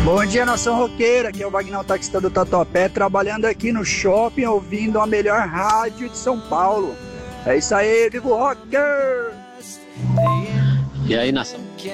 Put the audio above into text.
Bom dia, nação roqueira, aqui é o Vagnão, taxista do Tatuapé, trabalhando aqui no shopping, ouvindo a melhor rádio de São Paulo. É isso aí, vivo rocker! E aí, nação